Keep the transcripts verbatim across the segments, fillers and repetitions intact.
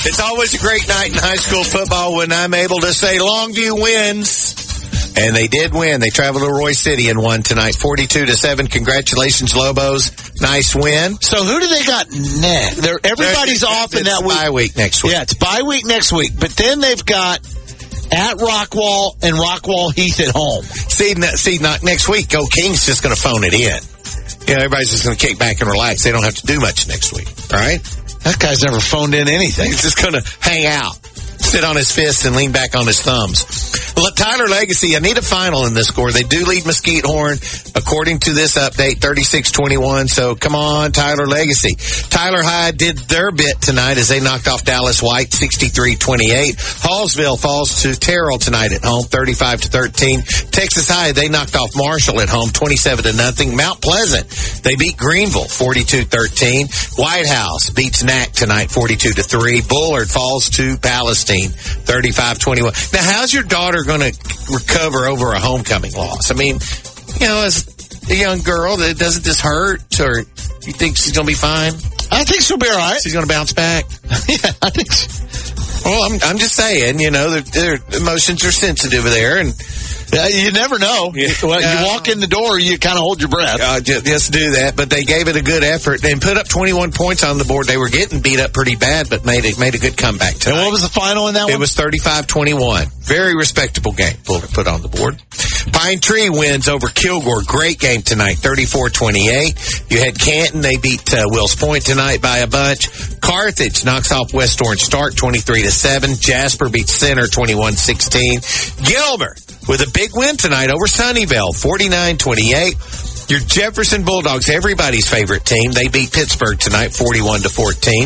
It's always a great night in high school football when I'm able to say Longview wins. And they did win. They traveled to Roy City and won tonight, forty-two to seven. Congratulations, Lobos. Nice win. So who do they got next? They're, everybody's They're, off in that week. It's bye week next week. Yeah, it's bye week next week. But then they've got at Rockwall and Rockwall Heath at home. See, see, not next week. Go King's just going to phone it in. You know, everybody's just going to kick back and relax. They don't have to do much next week. All right? That guy's never phoned in anything. He's just going to hang out, sit on his fists, and lean back on his thumbs. Look, Tyler Legacy, I need a final in this score. They do lead Mesquite Horn, according to this update, thirty-six twenty-one. So, come on, Tyler Legacy. Tyler High did their bit tonight as they knocked off Dallas White, sixty-three twenty-eight. Hallsville falls to Terrell tonight at home, thirty-five to thirteen. Texas High, they knocked off Marshall at home, twenty-seven to nothing. Mount Pleasant, they beat Greenville, forty-two thirteen. White House beats N A C tonight, forty-two to three. Bullard falls to Palestine, thirty-five twenty-one. Now, how's your daughter going to recover over a homecoming loss? I mean, you know, as a young girl, doesn't this hurt? Or you think she's going to be fine? I think she'll be all right. She's going to bounce back? Yeah, I think so. Well, I'm, I'm just saying, you know, their, their emotions are sensitive there, and Uh, you never know. Yeah. When yeah. you walk in the door, you kind of hold your breath. Uh, just, just do that. But they gave it a good effort and put up twenty-one points on the board. They were getting beat up pretty bad, but made it made a good comeback tonight. And what was the final in that one? It was thirty-five twenty-one. Very respectable game put on the board. Pine Tree wins over Kilgore. Great game tonight, thirty-four twenty-eight. You had Canton. They beat uh, Wills Point tonight by a bunch. Carthage knocks off West Orange Stark, twenty-three to seven. Jasper beats Center, twenty-one sixteen. Gilbert with a big win tonight over Sunnyvale, forty-nine twenty-eight. Your Jefferson Bulldogs, everybody's favorite team, they beat Pittsburgh tonight, forty-one to fourteen.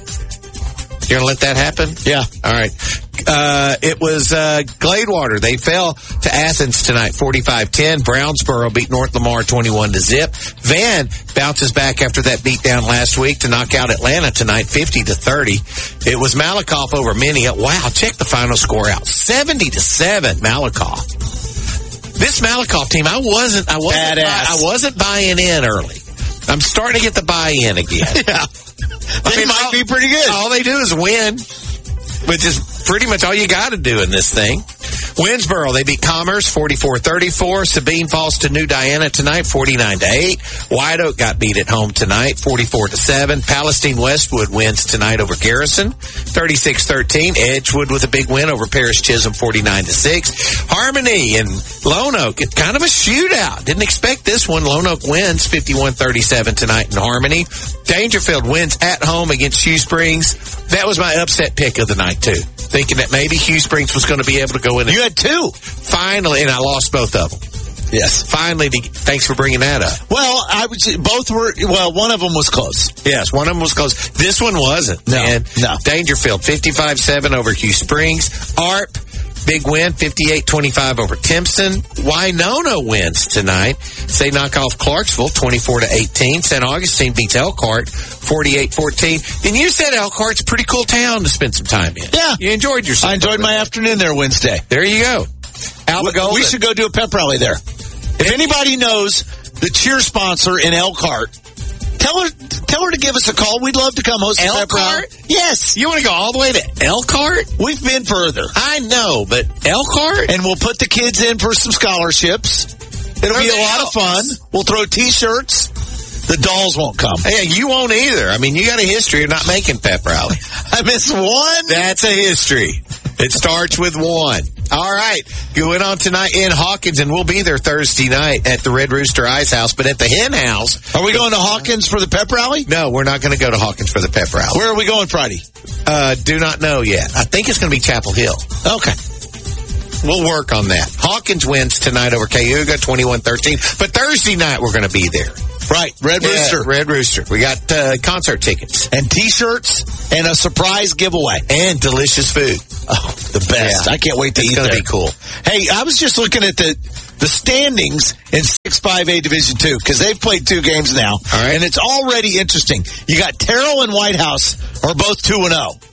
You're going to let that happen? Yeah. All right. Uh, it was uh, Gladewater. They fell to Athens tonight, forty-five ten. Brownsboro beat North Lamar, twenty-one to zip. Van bounces back after that beatdown last week to knock out Atlanta tonight, fifty to thirty. It was Malakoff over Minia. Wow, check the final score out. seventy to seven, Malakoff. This Malakoff team, I wasn't, I wasn't, buy, I wasn't buying in early. I'm starting to get the buy-in again. Yeah. I mean, might all, be pretty good. All they do is win, which is pretty much all you got to do in this thing. Winsboro, they beat Commerce, forty-four thirty-four. Sabine falls to New Diana tonight, forty-nine to eight. White Oak got beat at home tonight, forty-four to seven. Palestine Westwood wins tonight over Garrison, thirty-six thirteen. Edgewood with a big win over Parish Chisholm, forty-nine to six. Harmony and Lone Oak, it's kind of a shootout. Didn't expect this one. Lone Oak wins, fifty-one thirty-seven tonight in Harmony. Dangerfield wins at home against Hugh Springs. That was my upset pick of the night, too. Thinking that maybe Hugh Springs was going to be able to go in. You had two. Finally, and I lost both of them. Yes. Finally, thanks for bringing that up. Well, I would say both were, well, one of them was close. Yes, one of them was close. This one wasn't. No, man. no. Dangerfield, fifty-five seven over Hugh Springs. A R P, big win, fifty-eight twenty-five over Timpson. Winona wins tonight. They knock off Clarksville, twenty-four to eighteen. Saint Augustine beats Elkhart, forty-eight fourteen. And you said Elkhart's a pretty cool town to spend some time in. Yeah. You enjoyed yourself. I enjoyed my afternoon there Wednesday. There you go. Alba Golden. We should go do a pep rally there. If anybody knows the cheer sponsor in Elkhart, tell her tell her to give us a call. We'd love to come host a pep rally. Elkhart? Yes. You want to go all the way to Elkhart? We've been further. I know, but Elkhart? And we'll put the kids in for some scholarships. It'll be a lot of fun. We'll throw T-shirts. The dolls won't come. Hey, you won't either. I mean, you got a history of not making pep rally. I missed one. That's a history. It starts with one. All right. Going on tonight in Hawkins, and we'll be there Thursday night at the Red Rooster Ice House. But at the Hen House. Are we going to Hawkins for the pep rally? No, we're not going to go to Hawkins for the pep rally. Where are we going Friday? Uh, do not know yet. I think it's going to be Chapel Hill. Okay. We'll work on that. Hawkins wins tonight over Cayuga, twenty-one thirteen. But Thursday night, we're going to be there. Right, Red yeah, Rooster. Red Rooster. We got uh, concert tickets. And T-shirts and a surprise giveaway. And delicious food. Oh, the best. Yeah. I can't wait to it's eat gonna there. It's going to be cool. Hey, I was just looking at the the standings in six five A Division two because they've played two games now. All right. And it's already interesting. You got Terrell and White House are both two and oh.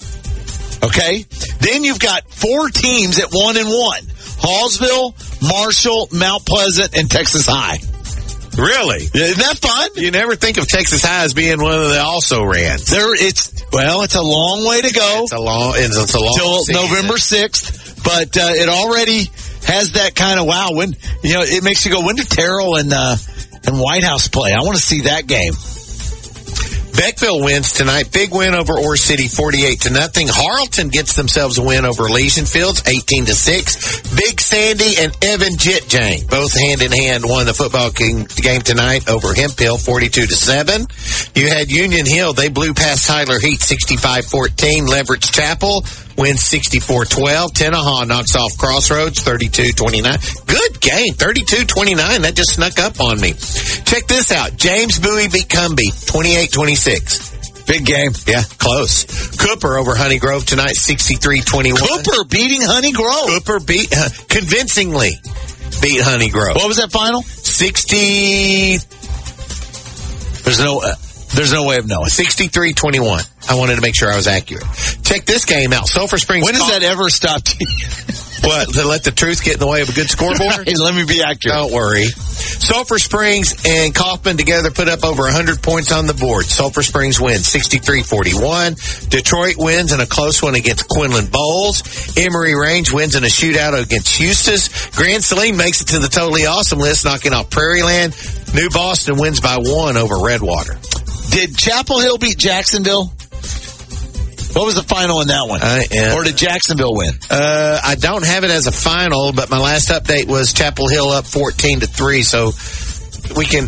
Okay? Then you've got four teams at one and one. Hallsville, Marshall, Mount Pleasant, and Texas High. Really? Isn't that fun? You never think of Texas High as being one of the also-rans. There, it's well, it's a long way to go. It's a long, it's, it's a long till season. November sixth, but uh, it already has that kind of wow. When you know, it makes you go, when did Terrell and uh, and Whitehouse play? I want to see that game. Beckville wins tonight. Big win over Ore City, forty-eight to nothing. Harleton gets themselves a win over Elysian Fields, eighteen to six. Big Sandy and Evan Jitjang, both hand in hand, won the football game tonight over Hemphill, forty-two to seven. You had Union Hill. They blew past Tyler Heat, sixty-five fourteen. Leverage Chapel wins sixty-four twelve. Tenaha knocks off Crossroads, thirty-two twenty-nine. Good game, thirty-two twenty-nine. That just snuck up on me. Check this out. James Bowie beat Cumbie, twenty-eight twenty-six. Big game. Yeah, close. Cooper over Honey Grove tonight, sixty-three twenty-one. Cooper beating Honey Grove. Cooper beat, uh, convincingly beat Honey Grove. What was that final? sixty. There's no, uh, there's no way of knowing. sixty-three twenty-one. I wanted to make sure I was accurate. Check this game out. Sulphur Springs. When has that ever stopped you? What, to let the truth get in the way of a good scoreboard? Hey, let me be accurate. Don't worry. Sulphur Springs and Kaufman together put up over one hundred points on the board. Sulphur Springs wins sixty-three forty-one. Detroit wins in a close one against Quinlan Bowles. Emory Range wins in a shootout against Eustis. Grand Saline makes it to the Totally Awesome list, knocking off Prairie Land. New Boston wins by one over Redwater. Did Chapel Hill beat Jacksonville? What was the final in that one? I am, or did Jacksonville win? Uh, I don't have it as a final, but my last update was Chapel Hill up fourteen to three, so we can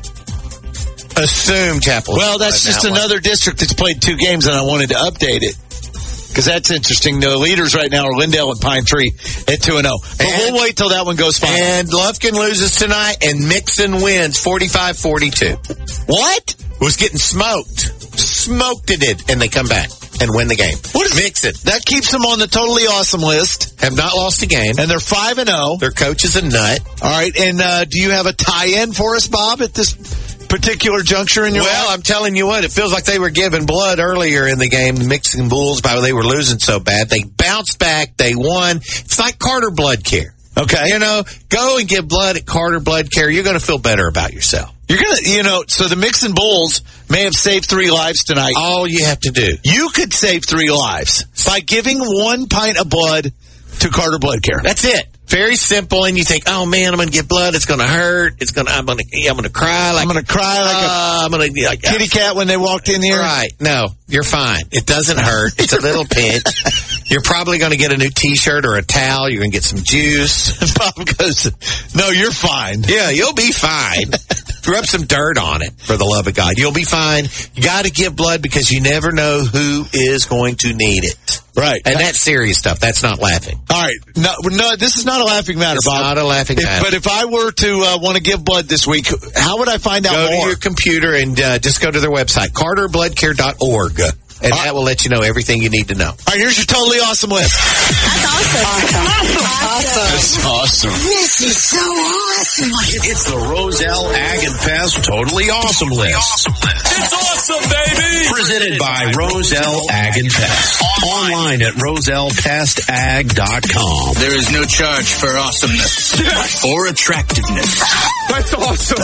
assume Chapel Hill. Well, that's just that another one. District that's played two games, and I wanted to update it. Because that's interesting. The leaders right now are Lindale and Pine Tree at two and oh. But and, we'll wait till that one goes final. And Lufkin loses tonight, and Mixon wins forty-five forty-two. What? Was getting smoked. Smoked it, did, and they come back and win the game. What is Mixon? That keeps them on the Totally Awesome list. Have not lost a game. And they're five and oh. Their coach is a nut. All right, and uh, do you have a tie-in for us, Bob, at this particular juncture in your Well, life? I'm telling you what, it feels like they were giving blood earlier in the game, the Mixon Bulls, by they were losing so bad. They bounced back. They won. It's like Carter Blood Care. Okay. You know, go and give blood at Carter Blood Care. You're going to feel better about yourself. You're going to, you know, so the Mixon Bulls may have saved three lives tonight. All you have to do. You could save three lives by giving one pint of blood to Carter Blood Care. That's it. Very simple, and you think, "Oh man, I'm going to give blood. It's going to hurt. It's going to. I'm going to. I'm going to cry. Like I'm going to cry like uh, a I'm going to like kitty cat when they walked in here." Right? No, you're fine. It doesn't hurt. It's a little pinch. You're probably going to get a new T-shirt or a towel. You're going to get some juice. Bob goes, "No, you're fine. Yeah, you'll be fine. Rub some dirt on it, for the love of God. You'll be fine. You got to give blood because you never know who is going to need it." Right. And that's serious stuff. That's not laughing. All right. No, no, this is not a laughing matter, it's Bob. It's not a laughing if, matter. But if I were to uh, want to give blood this week, how would I find out go more? Go to your computer and uh, just go to their website, carter blood care dot org. And uh, that will let you know everything you need to know. All right, here's your Totally Awesome list. That's awesome. Awesome. Awesome. That's awesome. This is so awesome. It's the Roselle Ag and Pest Totally Awesome List. It's awesome, baby! Presented by Roselle Ag and Pest. Online at roselle pest ag dot com. There is no charge for awesomeness or attractiveness. That's awesome.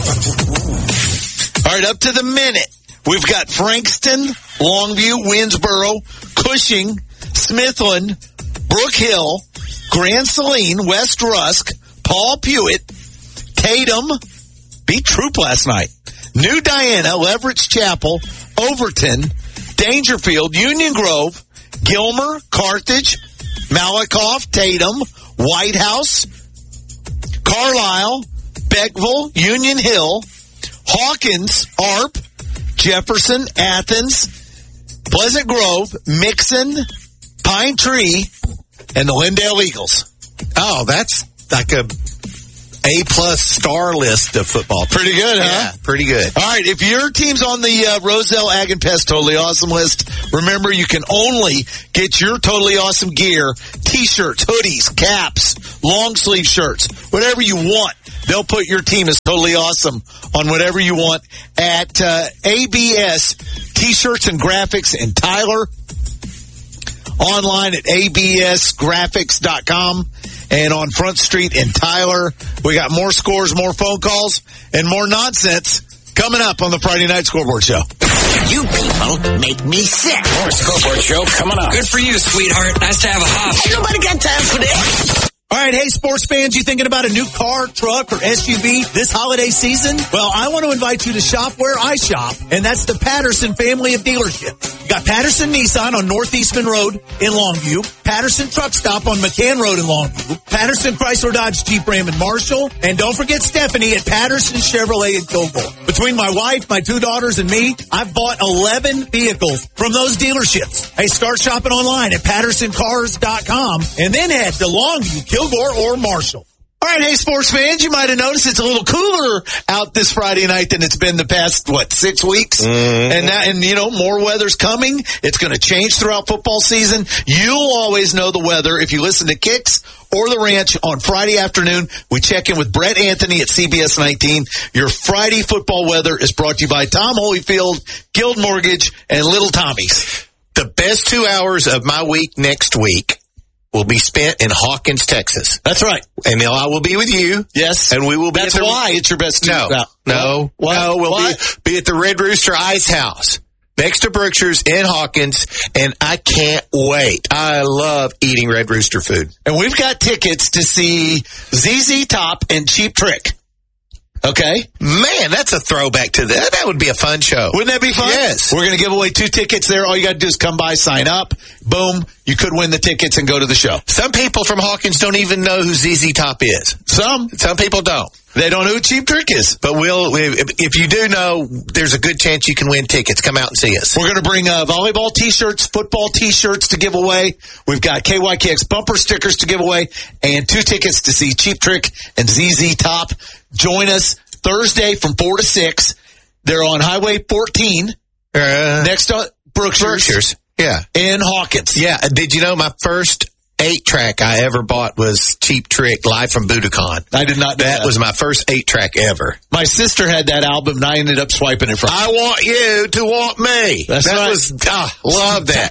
All right, up to the minute. We've got Frankston, Longview, Winnsboro, Cushing, Smithland, Brook Hill, Grand Saline, West Rusk, Paul Pewitt, Tatum, beat Troop last night, New Diana, Leverett Chapel, Overton, Dangerfield, Union Grove, Gilmer, Carthage, Malakoff, Tatum, White House, Carlisle, Beckville, Union Hill, Hawkins, Arp, Jefferson, Athens, Pleasant Grove, Mixon, Pine Tree, and the Lindale Eagles. Oh, that's like a A-plus star list of football. Pretty good, huh? Yeah, pretty good. All right, if your team's on the uh, Roselle Ag and Pest Totally Awesome list, remember you can only get your Totally Awesome gear, T-shirts, hoodies, caps, long sleeve shirts, whatever you want. They'll put your team as Totally Awesome on whatever you want at uh, A B S T-shirts and graphics in Tyler. Online at A B S graphics dot com. and on Front Street in Tyler. We got more scores, more phone calls, and more nonsense coming up on the Friday Night Scoreboard Show. You people make me sick. More Scoreboard Show coming up. Good for you, sweetheart. Nice to have a hop. Ain't nobody got time for this. All right, hey, sports fans, you thinking about a new car, truck, or S U V this holiday season? Well, I want to invite you to shop where I shop, and that's the Patterson family of dealerships. You got Patterson Nissan on Northeastman Road in Longview, Patterson Truck Stop on McCann Road in Longview, Patterson Chrysler Dodge Jeep Ram in Marshall, and don't forget Stephanie at Patterson Chevrolet in Kilgore. Between my wife, my two daughters, and me, I've bought eleven vehicles from those dealerships. Hey, start shopping online at patterson cars dot com, and then head to Longview, Kilgore, or Marshall. All right, hey, sports fans, you might have noticed it's a little cooler out this Friday night than it's been the past, what, six weeks? Mm-hmm. And, that, and you know, more weather's coming. It's going to change throughout football season. You'll always know the weather if you listen to Kicks or The Ranch on Friday afternoon. We check in with Brett Anthony at C B S nineteen. Your Friday football weather is brought to you by Tom Holyfield, Guild Mortgage, and Little Tommy's. The best two hours of my week next week will be spent in Hawkins, Texas. That's right. And I will be with you. Yes. And we will be That's at the, why it's your best two. No, uh, no, what? no. We'll what? be, be at the Red Rooster Ice House next to Brookshire's in Hawkins, and I can't wait. I love eating Red Rooster food. And we've got tickets to see Z Z Top and Cheap Trick. Okay. Man, that's a throwback to that. That would be a fun show. Wouldn't that be fun? Yes. We're going to give away two tickets there. All you got to do is come by, sign up. Boom. You could win the tickets and go to the show. Some people from Hawkins don't even know who Z Z Top is. Some. Some people don't. They don't know who Cheap Trick is. But we'll, if, if you do know, there's a good chance you can win tickets. Come out and see us. We're going to bring uh, volleyball T-shirts, football T-shirts to give away. We've got K Y K X bumper stickers to give away, and two tickets to see Cheap Trick and Z Z Top. Join us Thursday from four to six. They're on Highway fourteen, uh, next to Brookshire's. Brookshire's. Yeah. In Hawkins. Yeah. Did you know my first eight track I ever bought was Cheap Trick live from Budokan? I did not know that. That was my first eight track ever. My sister had that album, and I ended up swiping it from I Want You to Want Me. That's that right. was, ah, love that.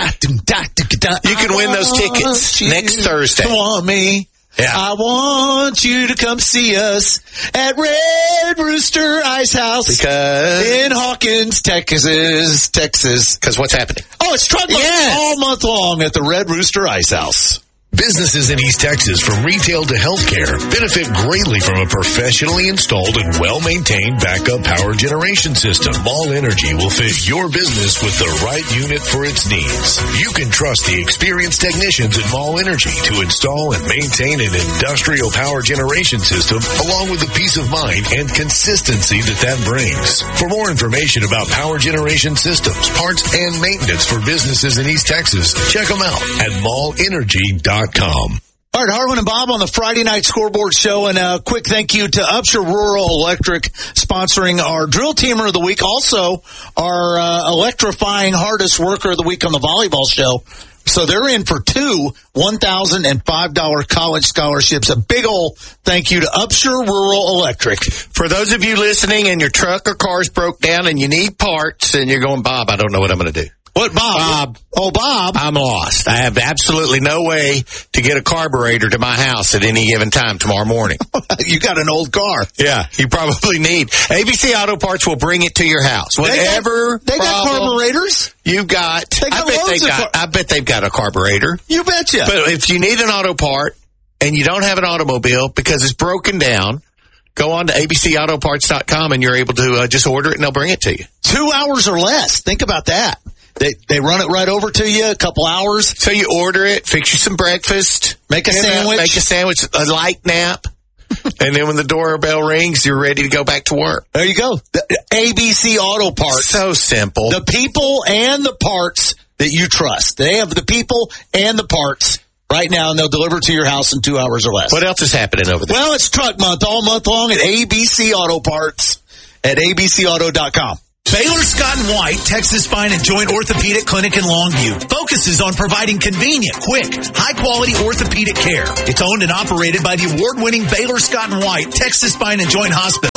You can win those tickets next Thursday. Want me. Yeah. I want you to come see us at Red Rooster Ice House. Because? In Hawkins, Texas, Texas. Because what's happening? Oh, it's truck month Yes. all month long at the Red Rooster Ice House. Businesses in East Texas, from retail to healthcare, benefit greatly from a professionally installed and well-maintained backup power generation system. Mall Energy will fit your business with the right unit for its needs. You can trust the experienced technicians at Mall Energy to install and maintain an industrial power generation system, along with the peace of mind and consistency that that brings. For more information about power generation systems, parts, and maintenance for businesses in East Texas, check them out at mall energy dot com. All right, Harlan and Bob on the Friday Night Scoreboard Show, and a quick thank you to Upshur Rural Electric sponsoring our Drill Teamer of the Week, also our uh, electrifying hardest worker of the week on the volleyball show. So they're in for two one thousand five dollars college scholarships. A big ol' thank you to Upshur Rural Electric. For those of you listening and your truck or car's broke down and you need parts and you're going, Bob, I don't know what I'm going to do. What, Bob? Bob. Oh, Bob. I'm lost. I have absolutely no way to get a carburetor to my house at any given time tomorrow morning. You got an old car. Yeah, you probably need. A B C Auto Parts will bring it to your house. Whatever They got, they got problem carburetors. you got. They got I bet loads they've of got. car- I bet they've got a carburetor. You betcha. But if you need an auto part and you don't have an automobile because it's broken down, go on to A B C auto parts dot com and you're able to uh, just order it and they'll bring it to you. Two hours or less. Think about that. They they run it right over to you, a couple hours. So you order it, fix you some breakfast, Make a you know, sandwich. make a sandwich, a light nap, and then when the doorbell rings, you're ready to go back to work. There you go. The A B C Auto Parts. So simple. The people and the parts that you trust. They have the people and the parts right now, and they'll deliver to your house in two hours or less. What else is happening over there? Well, it's truck month all month long at A B C Auto Parts at A B C auto dot com. Baylor Scott and White, Texas Spine and Joint Orthopedic Clinic in Longview, focuses on providing convenient, quick, high-quality orthopedic care. It's owned and operated by the award-winning Baylor Scott and White, Texas Spine and Joint Hospital.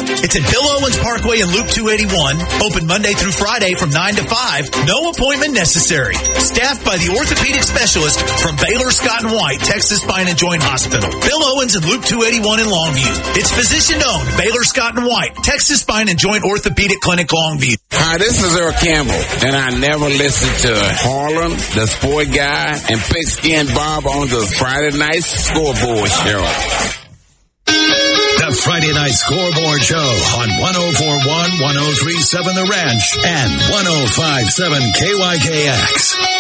It's at Bill Owens Parkway and Loop two eighty-one. Open Monday through Friday from nine to five. No appointment necessary. Staffed by the orthopedic specialist from Baylor Scott and White, Texas Spine and Joint Hospital. Bill Owens and Loop two eighty-one in Longview. It's physician-owned. Baylor Scott and White, Texas Spine and Joint Orthopedic Clinic, Longview. Hi, this is Earl Campbell, and I never listen to Harlem, the Sport Guy, and Pigskin Bob on the Friday Night Scoreboard Show. The Friday Night Scoreboard Show on one oh four point one, one oh three point seven The Ranch and one oh five point seven K Y K X.